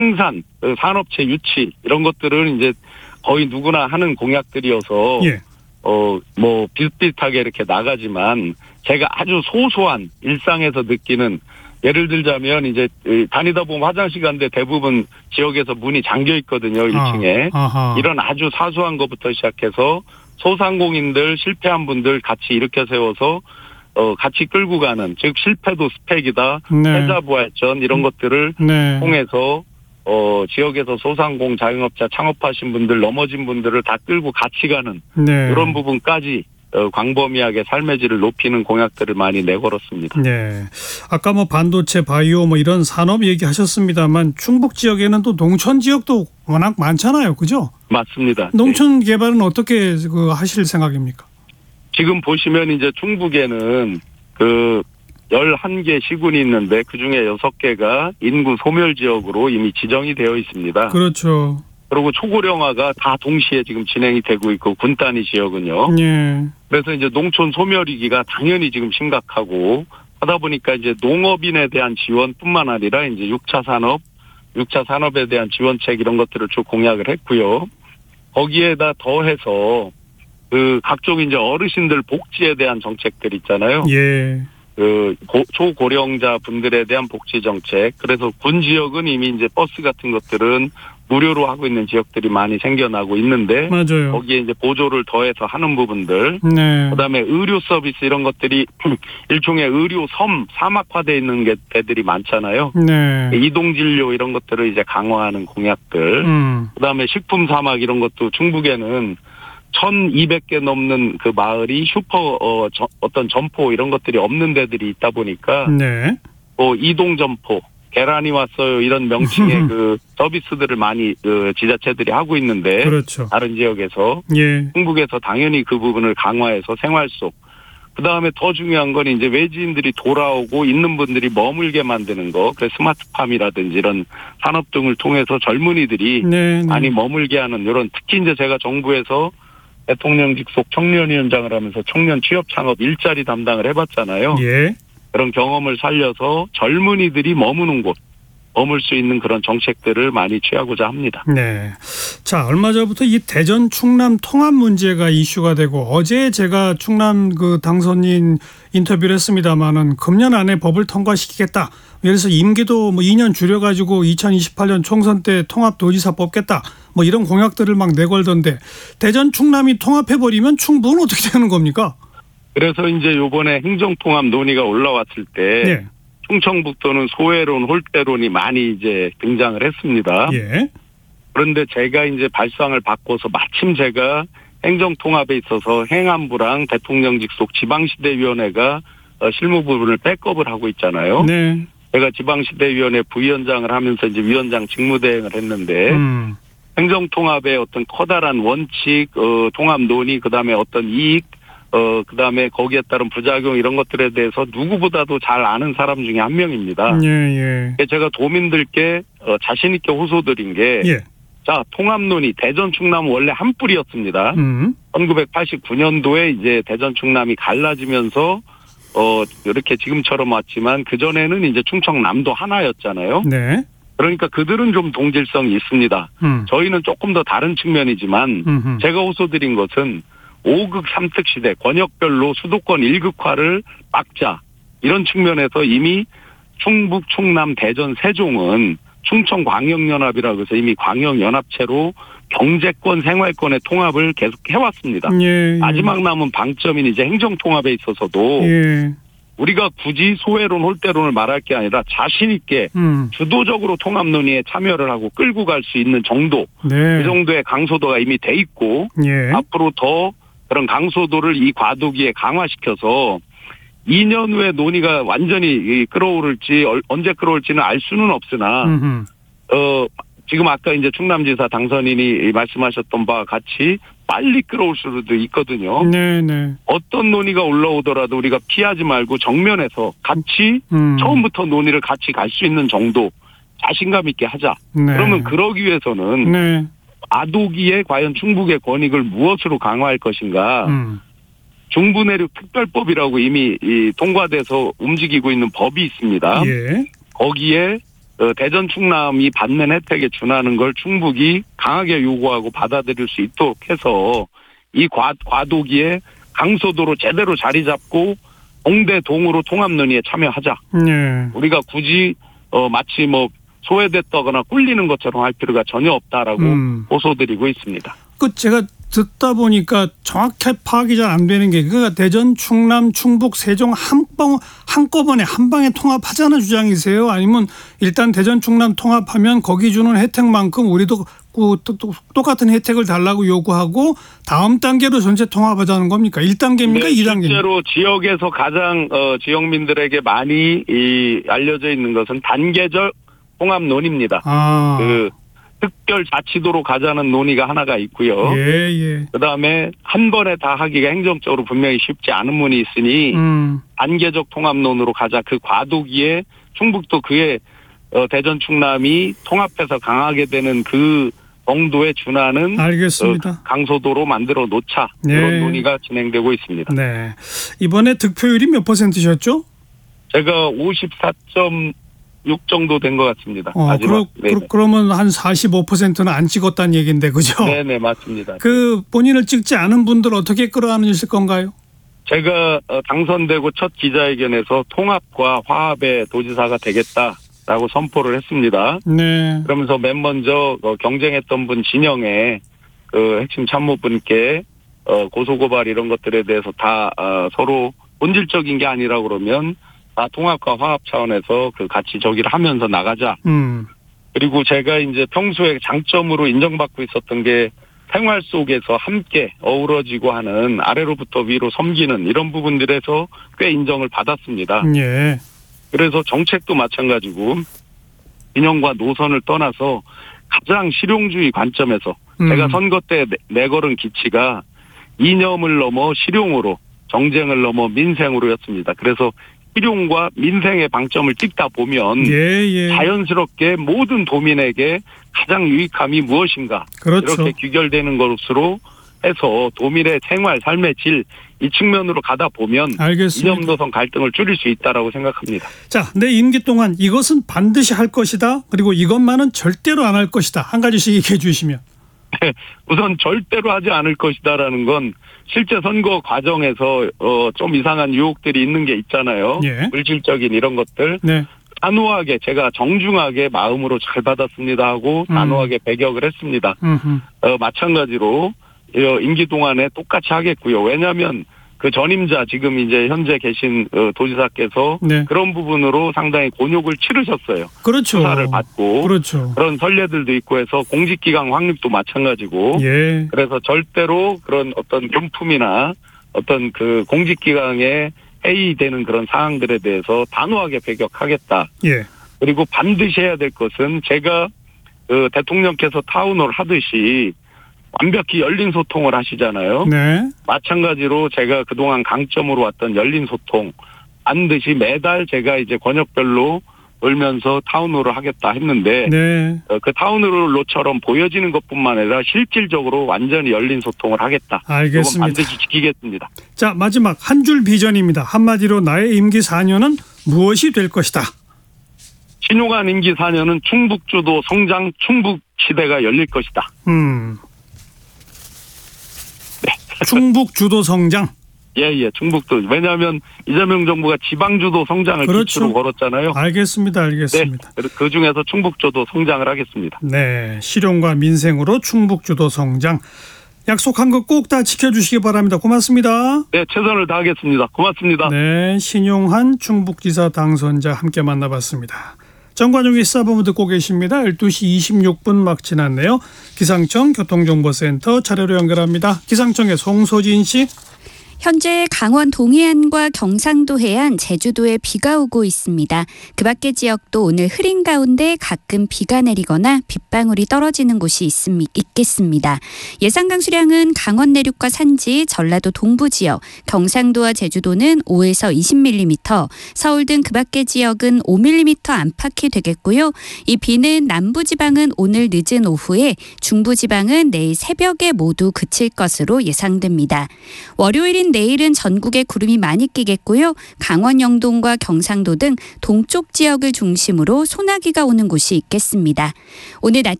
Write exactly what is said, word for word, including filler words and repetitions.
생산, 산업체 유치 이런 것들은 이제 거의 누구나 하는 공약들이어서 예. 어, 뭐 비슷비슷하게 이렇게 나가지만 제가 아주 소소한 일상에서 느끼는 예를 들자면 이제 다니다 보면 화장실 가는데 대부분 지역에서 문이 잠겨 있거든요. 일 층에. 아, 이런 아주 사소한 것부터 시작해서 소상공인들 실패한 분들 같이 일으켜 세워서 어, 같이 끌고 가는, 즉 실패도 스펙이다. 네. 패자부활전 이런 것들을 네. 통해서 어, 지역에서 소상공 자영업자 창업하신 분들 넘어진 분들을 다 끌고 같이 가는 네. 이런 부분까지 어, 광범위하게 삶의 질을 높이는 공약들을 많이 내걸었습니다. 네. 아까 뭐 반도체, 바이오 뭐 이런 산업 얘기하셨습니다만 충북 지역에는 또 농촌 지역도 워낙 많잖아요, 그죠? 맞습니다. 농촌 네. 개발은 어떻게 그 하실 생각입니까? 지금 보시면 이제 충북에는 그 열한 개 시군이 있는데 그중에 여섯 개가 인구 소멸 지역으로 이미 지정이 되어 있습니다. 그렇죠. 그리고 초고령화가 다 동시에 지금 진행이 되고 있고 군단위 지역은요. 예. 그래서 이제 농촌 소멸 위기가 당연히 지금 심각하고 하다 보니까 이제 농업인에 대한 지원뿐만 아니라 이제 육 차 산업, 육 차 산업에 대한 지원책 이런 것들을 쭉 공약을 했고요. 거기에다 더해서 그 각종 이제 어르신들 복지에 대한 정책들 있잖아요. 예. 그 고, 초고령자 분들에 대한 복지 정책. 그래서 군 지역은 이미 이제 버스 같은 것들은 무료로 하고 있는 지역들이 많이 생겨나고 있는데 맞아요. 거기에 이제 보조를 더해서 하는 부분들. 네. 그다음에 의료 서비스 이런 것들이 일종의 의료 섬 사막화돼 있는 게 데들이 많잖아요. 네. 이동 진료 이런 것들을 이제 강화하는 공약들. 음. 그다음에 식품 사막 이런 것도 충북에는 천이백 개 넘는 그 마을이 슈퍼 어, 저, 어떤 점포 이런 것들이 없는 데들이 있다 보니까 네. 뭐 이동 점포, 계란이 왔어요 이런 명칭의 그 서비스들을 많이 그 지자체들이 하고 있는데 그렇죠. 다른 지역에서 예. 충북에서 당연히 그 부분을 강화해서 생활 속. 그 다음에 더 중요한 건 이제 외지인들이 돌아오고 있는 분들이 머물게 만드는 거. 그래서 스마트팜이라든지 이런 산업 등을 통해서 젊은이들이 네, 네. 많이 머물게 하는 이런 특히 이제 제가 정부에서 대통령 직속 청년위원장을 하면서 청년 취업 창업 일자리 담당을 해봤잖아요. 예. 그런 경험을 살려서 젊은이들이 머무는 곳, 머물 수 있는 그런 정책들을 많이 취하고자 합니다. 네. 자, 얼마 전부터 이 대전 충남 통합 문제가 이슈가 되고 어제 제가 충남 그 당선인 인터뷰를 했습니다마는 금년 안에 법을 통과시키겠다. 그래서 임기도 뭐 이 년 줄여가지고 이천이십팔 년 총선 때 통합 도지사 뽑겠다. 뭐 이런 공약들을 막 내걸던데 대전 충남이 통합해버리면 충북은 어떻게 되는 겁니까? 그래서 이제 요번에 행정통합 논의가 올라왔을 때 네. 충청북도는 소외론, 홀대론이 많이 이제 등장을 했습니다. 예. 그런데 제가 이제 발상을 바꿔서 마침 제가 행정통합에 있어서 행안부랑 대통령 직속 지방시대위원회가 실무 부분을 백업을 하고 있잖아요. 네. 제가 지방시대위원회 부위원장을 하면서 이제 위원장 직무대행을 했는데 음. 행정통합의 어떤 커다란 원칙, 어, 통합 논의, 그다음에 어떤 이익, 어, 그 다음에 거기에 따른 부작용 이런 것들에 대해서 누구보다도 잘 아는 사람 중에 한 명입니다. 예, 예. 제가 도민들께 어, 자신있게 호소드린 게, 예. 자, 통합론이 대전 충남은 원래 한 뿌리였습니다. 음. 천구백팔십구 년도에 이제 대전 충남이 갈라지면서, 어, 이렇게 지금처럼 왔지만 그전에는 이제 충청남도 하나였잖아요. 네. 그러니까 그들은 좀 동질성이 있습니다. 음. 저희는 조금 더 다른 측면이지만, 음흠. 제가 호소드린 것은 오극 삼특 시대 권역별로 수도권 일극화를 막자 이런 측면에서 이미 충북, 충남, 대전, 세종은 충청광역연합이라고 해서 이미 광역연합체로 경제권, 생활권의 통합을 계속 해왔습니다. 예, 예. 마지막 남은 방점인 이제 행정통합에 있어서도 예. 우리가 굳이 소외론, 홀대론을 말할 게 아니라 자신 있게 음. 주도적으로 통합 논의에 참여를 하고 끌고 갈 수 있는 정도, 네. 그 정도의 강소도가 이미 돼 있고 예. 앞으로 더 그런 강소도를 이 과도기에 강화시켜서 이 년 후에 논의가 완전히 끌어오를지 언제 끌어올지는 알 수는 없으나 음흠. 어 지금 아까 이제 충남지사 당선인이 말씀하셨던 바와 같이 빨리 끌어올 수도 있거든요. 네네. 어떤 논의가 올라오더라도 우리가 피하지 말고 정면에서 같이 음. 처음부터 논의를 같이 갈 수 있는 정도 자신감 있게 하자. 네. 그러면 그러기 위해서는 네. 아도기에 과연 충북의 권익을 무엇으로 강화할 것인가. 음. 중부내륙 특별법이라고 이미 이 통과돼서 움직이고 있는 법이 있습니다. 예. 거기에 어, 대전 충남이 받는 혜택에 준하는 걸 충북이 강하게 요구하고 받아들일 수 있도록 해서 이 과, 과도기에 강서도로 제대로 자리 잡고 동대동으로 통합 논의에 참여하자. 네. 우리가 굳이 어, 마치 뭐 소외됐다거나 꿀리는 것처럼 할 필요가 전혀 없다라고 음. 호소드리고 있습니다. 그 제가 듣다 보니까 정확히 파악이 잘 안 되는 게 그러니까 대전, 충남, 충북, 세종 한번 한꺼번에 한 방에 통합하자는 주장이세요? 아니면 일단 대전, 충남 통합하면 거기 주는 혜택만큼 우리도 똑같은 혜택을 달라고 요구하고 다음 단계로 전체 통합하자는 겁니까? 일 단계입니까? 네, 이 단계입니까? 실제로 지역에서 가장 어, 지역민들에게 많이 이, 알려져 있는 것은 단계적 통합 논의입니다. 아. 그 특별 자치도로 가자는 논의가 하나가 있고요. 예, 예. 그다음에 한 번에 다 하기가 행정적으로 분명히 쉽지 않은 문이 있으니 음. 단계적 통합론으로 가자. 그 과도기에 충북도 그에 어, 대전 충남이 통합해서 강하게 되는 그 정도에 준하는 알겠습니다. 어, 강서도로 만들어 놓자. 네. 이런 논의가 진행되고 있습니다. 네. 이번에 득표율이 몇 퍼센트셨죠? 제가 오십사 점 육 정도 된 것 같습니다. 어, 그러, 그러, 그러면 한 사십오 퍼센트는 안 찍었다는 얘기인데 그죠? 네네 맞습니다. 그 본인을 찍지 않은 분들 어떻게 끌어안으실 건가요? 제가 당선되고 첫 기자회견에서 통합과 화합의 도지사가 되겠다라고 선포를 했습니다. 네. 그러면서 맨 먼저 경쟁했던 분 진영에 그 핵심 참모분께 고소고발 이런 것들에 대해서 다 서로 본질적인 게 아니라 그러면 다 통합과 화합 차원에서 그 같이 저기를 하면서 나가자. 음. 그리고 제가 이제 평소에 장점으로 인정받고 있었던 게 생활 속에서 함께 어우러지고 하는 아래로부터 위로 섬기는 이런 부분들에서 꽤 인정을 받았습니다. 예. 그래서 정책도 마찬가지고 진영과 노선을 떠나서 가장 실용주의 관점에서 음. 제가 선거 때 내걸은 기치가 이념을 넘어 실용으로 정쟁을 넘어 민생으로였습니다. 그래서 실용과 민생의 방점을 찍다 보면 예, 예. 자연스럽게 모든 도민에게 가장 유익함이 무엇인가 그렇죠. 이렇게 귀결되는 것으로 해서 도민의 생활, 삶의 질 이 측면으로 가다 보면 알겠습니다. 이념 노선 갈등을 줄일 수 있다라고 생각합니다. 자, 내 임기 동안 이것은 반드시 할 것이다. 그리고 이것만은 절대로 안 할 것이다. 한 가지씩 얘기해 주시면. 우선 절대로 하지 않을 것이다라는 건 실제 선거 과정에서 어, 좀 이상한 유혹들이 있는 게 있잖아요. 예. 물질적인 이런 것들. 네. 단호하게 제가 정중하게 마음으로 잘 받았습니다 하고 단호하게 음. 배격을 했습니다. 어, 마찬가지로 임기 동안에 똑같이 하겠고요. 왜냐하면 그 전임자 지금 이제 현재 계신 도지사께서 네. 그런 부분으로 상당히 곤욕을 치르셨어요. 그렇죠. 수사를 받고 그렇죠. 그런 선례들도 있고 해서 공직기강 확립도 마찬가지고 예. 그래서 절대로 그런 어떤 금품이나 어떤 그 공직기강에 해이되는 그런 사항들에 대해서 단호하게 배격하겠다. 예. 그리고 반드시 해야 될 것은 제가 그 대통령께서 타운홀 하듯이 완벽히 열린 소통을 하시잖아요. 네. 마찬가지로 제가 그동안 강점으로 왔던 열린 소통 반드시 매달 제가 이제 권역별로 돌면서 타운홀을 하겠다 했는데 네. 그 타운홀로처럼 보여지는 것뿐만 아니라 실질적으로 완전히 열린 소통을 하겠다. 알겠습니다. 이건 반드시 지키겠습니다. 자, 마지막 한 줄 비전입니다. 한마디로 나의 임기 사 년은 무엇이 될 것이다. 신용한 임기 사 년은 충북 주도 성장 충북 시대가 열릴 것이다. 음. 네. 충북 주도 성장. 예, 예, 충북도. 왜냐하면 이재명 정부가 지방주도 성장을 그렇죠. 기초로 걸었잖아요. 알겠습니다. 알겠습니다. 네, 그 중에서 충북주도 성장을 하겠습니다. 네, 실용과 민생으로 충북주도 성장. 약속한 거 꼭 다 지켜주시기 바랍니다. 고맙습니다. 네, 최선을 다하겠습니다. 고맙습니다. 네, 신용한 충북지사 당선자 함께 만나봤습니다. 정관용의 시사본부 듣고 계십니다. 열두 시 이십육 분 막 지났네요. 기상청 교통정보센터 차례로 연결합니다. 기상청의 송소진 씨. 현재 강원 동해안과 경상도 해안, 제주도에 비가 오고 있습니다. 그 밖의 지역도 오늘 흐린 가운데 가끔 비가 내리거나 빗방울이 떨어지는 곳이 있겠습니다. 예상 강수량은 강원 내륙과 산지, 전라도 동부 지역, 경상도와 제주도는 오에서 이십 밀리미터, 서울 등 그 밖의 지역은 오 밀리미터 안팎이 되겠고요. 이 비는 남부지방은 오늘 늦은 오후에, 중부지방은 내일 새벽에 모두 그칠 것으로 예상됩니다. 월요일인 오늘은 내일은 전국에 구름이 많이 끼겠고요. 강원 영동과 경상도 등 동쪽 지역을 중심으로 소나기가 오는 곳이 있겠습니다. 오늘 낮